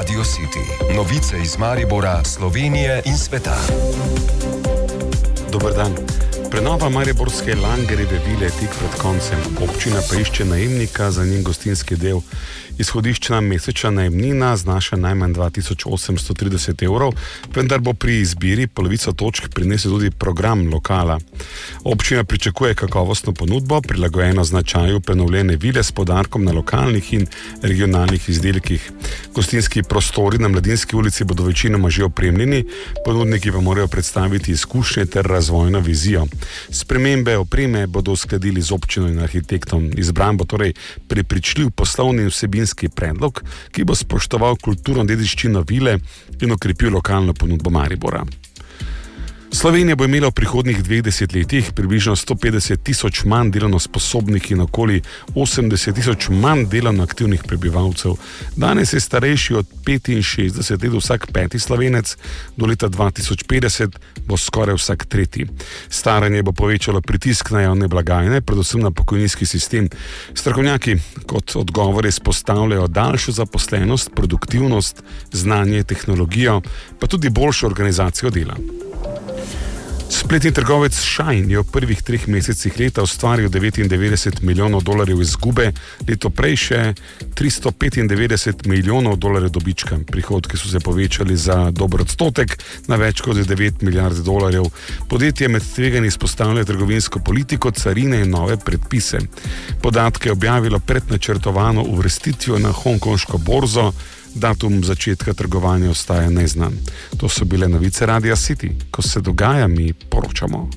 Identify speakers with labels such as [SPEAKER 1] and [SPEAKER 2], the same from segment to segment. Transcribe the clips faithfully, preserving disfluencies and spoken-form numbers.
[SPEAKER 1] Radio City. Novice iz Maribora, Slovenije in sveta.
[SPEAKER 2] Dober dan. Prenova mariborske Langerjeve vile tik pred koncem. Občina pa išče najemnika za njen gostinski del. Izhodiščna mesečna najemnina znaša najmanj dva tisoč osemsto trideset evrov, vendar bo pri izbiri polovico točk prinesel tudi program lokala. Občina pričakuje kakovostno ponudbo, prilagojeno značaju prenovljene vile s poudarkom na lokalnih in regionalnih izdelkih. Gostinski prostori na Mladinski ulici bodo večinoma že opremljeni, ponudniki pa morajo predstaviti izkušnje ter razvojno vizijo. Spremembe opreme bodo uskladili z občino in arhitektom. Izbran bo torej prepričljiv poslovni in vsebinski predlog, ki bo spoštoval kulturno dediščino vile in okrepil lokalno ponudbo Maribora. Slovenija bo imela v prihodnjih dveh desetletjih približno sto petdeset tisoč manj delovno sposobnih in okoli osemdeset tisoč manj delovno aktivnih prebivalcev. Danes je starejši od petinšestdeset let vsak peti Slovenec, do leta dva tisoč petdeset bo skoraj vsak tretji. Staranje bo povečalo pritisk na javne blagajne, predvsem na pokojninski sistem. Strokovnjaki kot odgovore izpostavljajo daljšo zaposlenost, produktivnost, znanje, tehnologijo, pa tudi boljšo organizacijo dela. Spletni trgovec Shine je v prvih treh mesecih leta ustvaril devetindevetdeset milijonov dolarjev izgube, leto prej še tristo petindevetdeset milijonov dolarjev dobička. Prihodki so se povečali za dober odstotek na več kot devet milijard dolarjev. Podjetje med tveganji izpostavlja trgovinsko politiko, carine in nove predpise. Podatke je objavilo pred načrtovano uvrstitvijo na hongkonško borzo. Datum začetka trgovanja ostaja neznan. To so bile novice Radia City. Ko se dogaja, mi poročamo.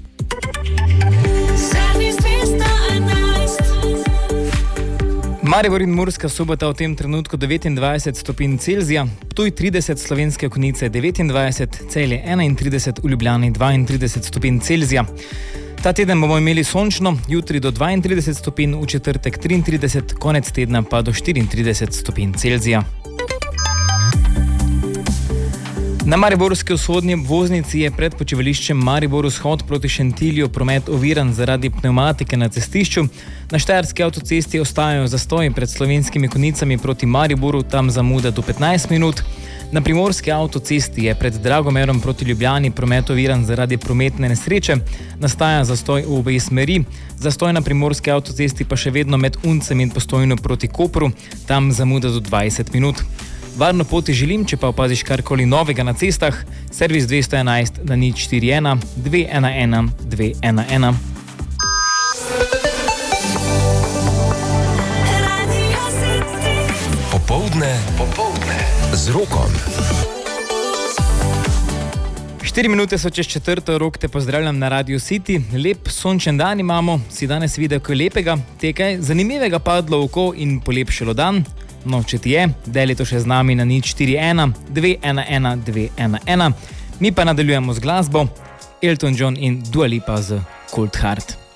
[SPEAKER 3] Maribor in Murska Sobota v tem trenutku devetindvajset stopinj Celzija, Ptuj trideset, Slovenske Konjice devetindvajset, Celje enaintrideset, v Ljubljani dvaintrideset stopinj Celzija. Ta teden bomo imeli sončno, jutri do dvaintrideset stopinj, v četrtek triintrideset, konec tedna pa do štiriintrideset stopinj Celzija. Na mariborski vzhodni obvoznici je pred počivališčem Maribor vzhod proti Šentilju promet oviran zaradi pnevmatike na cestišču. Na štajerski avtocesti ostajajo zastoji pred Slovenskimi Konjicami proti Mariboru, tam zamuda do petnajst minut. Na primorski avtocesti je pred Dragomerom proti Ljubljani promet oviran zaradi prometne nesreče. Nastaja zastoj v obe smeri. Zastoj na primorski avtocesti pa še vedno med Uncem in Postojno proti Kopru, tam zamuda do dvajset minut. Varno poti želim, če pa opaziš karkoli novega na cestah, servis dvesto enajst na nič štiri ena dve ena ena dve ena ena.
[SPEAKER 1] Popoldne, popoldne z Rokom.
[SPEAKER 3] Štiri minute so čez četrto, Rok, te pozdravljam na Radio City. Lep sončen dan imamo, si danes videl kaj lepega, te kaj zanimivega padlo v oko in polepšalo dan. No, če ti je, deli to še z nami na nič štiri ena dve ena ena dve ena ena. Mi pa nadaljujemo z glasbo. Elton John in Dua Lipa z Cold Heart.